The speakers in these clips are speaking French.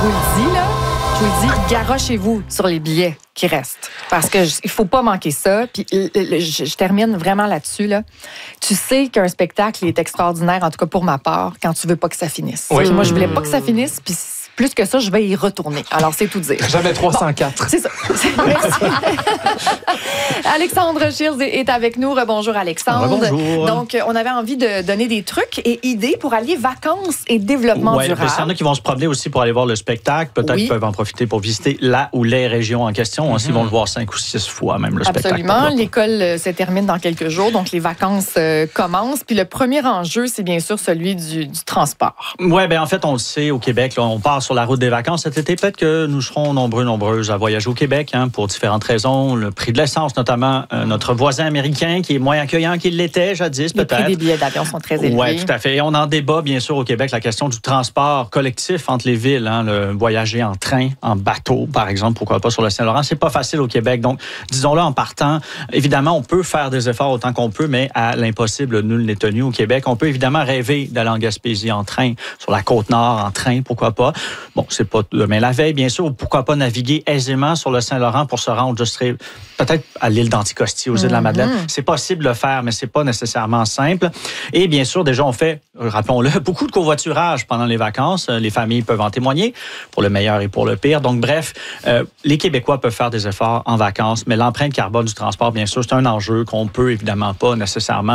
Je vous le dis, là, je vous le dis, garochez-vous sur les billets qui restent. Parce que il faut pas manquer ça. Puis je termine vraiment là-dessus. Là. Tu sais qu'un spectacle est extraordinaire, en tout cas pour ma part, quand tu veux pas que ça finisse. Oui. Moi, je voulais pas que ça finisse, puis plus que ça, je vais y retourner. Alors, c'est tout dire. J'avais 304. Bon, c'est ça. Merci. Alexandre Shields est avec nous. Rebonjour, Alexandre. Rebonjour. Donc, on avait envie de donner des trucs et idées pour allier vacances et développement durable. Il y en a qui vont se promener aussi pour aller voir le spectacle. Peut-être qu'ils peuvent en profiter pour visiter la ou les régions en question. Ils vont le voir 5 ou 6 fois, même le spectacle. Absolument. L'école se termine dans quelques jours, donc les vacances commencent. Puis le premier enjeu, c'est bien sûr celui du transport. Oui, bien en fait, on le sait, au Québec, là, on part sur la route des vacances cet été. Peut-être que nous serons nombreuses à voyager au Québec pour différentes raisons. Le prix de l'essence, notamment notre voisin américain qui est moins accueillant qu'il l'était jadis, peut-être. Les prix des billets d'avion sont très élevés. Oui, tout à fait. Et on en débat, bien sûr, au Québec, la question du transport collectif entre les villes. Le voyager en train, en bateau, par exemple, pourquoi pas sur le Saint-Laurent. C'est pas facile au Québec. Donc, disons-le en partant, évidemment, on peut faire des efforts autant qu'on peut, mais à l'impossible, nul n'est tenu au Québec. On peut évidemment rêver d'aller en Gaspésie en train, sur la Côte-Nord en train, pourquoi pas. Bon, c'est pas demain la veille, bien sûr. Pourquoi pas naviguer aisément sur le Saint-Laurent pour se rendre, je serais peut-être à l'île d'Anticosti, aux îles de la Madeleine. C'est possible de le faire, mais c'est pas nécessairement simple. Et bien sûr, déjà, on fait, rappelons-le, beaucoup de covoiturage pendant les vacances. Les familles peuvent en témoigner, pour le meilleur et pour le pire. Donc, bref, les Québécois peuvent faire des efforts en vacances, mais l'empreinte carbone du transport, bien sûr, c'est un enjeu qu'on peut évidemment pas nécessairement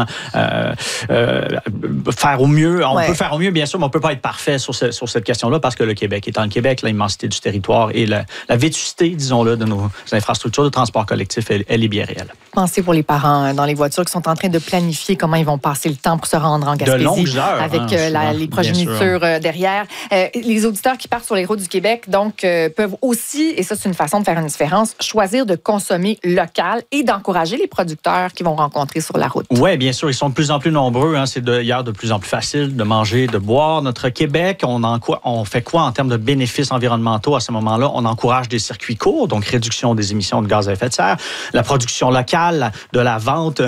faire au mieux. On peut faire au mieux, bien sûr, mais on peut pas être parfait sur cette question-là parce que le Québec étant le Québec, l'immensité du territoire et la vétusté, disons-le, de nos infrastructures de transport collectif, elle est bien réelle. Pensez pour les parents dans les voitures qui sont en train de planifier comment ils vont passer le temps pour se rendre en Gaspésie. De longues heures, avec les progénitures derrière. Les auditeurs qui partent sur les routes du Québec, donc, peuvent aussi, et ça, c'est une façon de faire une différence, choisir de consommer local et d'encourager les producteurs qu'ils vont rencontrer sur la route. Oui, bien sûr, ils sont de plus en plus nombreux. C'est d'ailleurs de plus en plus facile de manger, de boire. Notre Québec, on fait quoi en termes de bénéfices environnementaux à ce moment-là? On encourage des circuits courts, donc réduction des émissions de gaz à effet de serre, la production locale, de la vente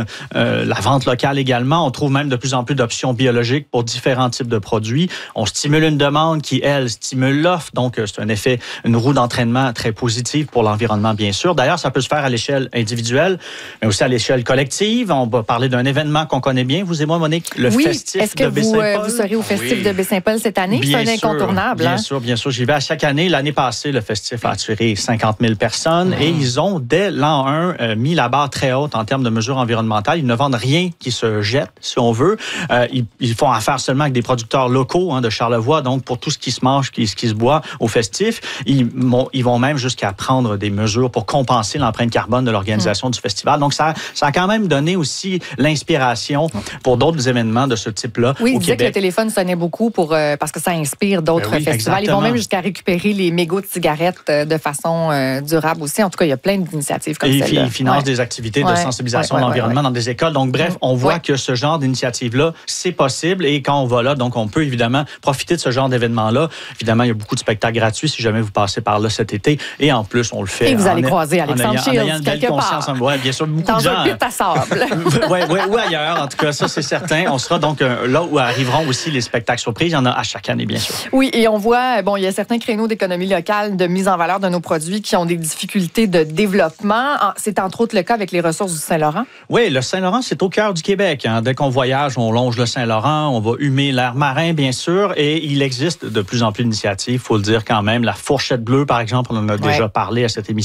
locale également. On trouve même de plus en plus d'options biologiques pour différents types de produits. On stimule une demande qui, elle, stimule l'offre. Donc, c'est un effet, une roue d'entraînement très positive pour l'environnement, bien sûr. D'ailleurs, ça peut se faire à l'échelle individuelle, mais aussi à l'échelle collective. On va parler d'un événement qu'on connaît bien, vous et moi, Monique, le festif de Baie-Saint-Paul. Est-ce que vous serez au festif de Baie-Saint-Paul cette année? C'est un incontournable. Bien sûr. J'y vais à chaque année. L'année passée, le festif a attiré 50 000 personnes et ils ont, dès l'an 1, mis la barre très haute en termes de mesures environnementales. Ils ne vendent rien qui se jette, si on veut. Ils font affaire seulement avec des producteurs locaux de Charlevoix. Donc, pour tout ce qui se mange, qui se boit au festif, ils vont même jusqu'à prendre des mesures pour compenser l'empreinte carbone de l'organisation du festival. Donc, ça a quand même donné aussi l'inspiration pour d'autres événements de ce type-là. Oui, il disait que le téléphone sonnait beaucoup parce que ça inspire d'autres festivals. Exactement. Ils vont même jusqu'à récupérer les mégots de cigarettes de façon durable aussi. En tout cas, il y a plein d'initiatives comme celle-là. Ils financent des activités de sensibilisation à l'environnement dans des écoles. Donc, bref, on voit que ce genre d'initiative-là, c'est possible. Et quand on va là, donc, on peut évidemment profiter de ce genre d'événement-là. Évidemment, il y a beaucoup de spectacles gratuits si jamais vous passez par là cet été. Et en plus, on le fait. Et vous allez croiser Alexandre Shields quelque part. Oui, bien sûr, beaucoup de gens. Dans un pit à sable. Oui, ou ailleurs. En tout cas, ça, c'est certain. On sera donc là où arriveront aussi les spectacles surprises. Il y en a à chaque année, bien sûr. Oui, et on voit, il y a certains créneaux d'économie locale, de mise en valeur de nos produits qui ont des difficultés de développement. C'est entre autres le cas avec les ressources du Saint-Laurent. Oui, le Saint-Laurent, c'est au cœur du Québec. Dès qu'on voyage, on longe le Saint-Laurent, on va humer l'air marin, bien sûr, et il existe de plus en plus d'initiatives, il faut le dire quand même. La fourchette bleue, par exemple, on en a déjà parlé à cette émission.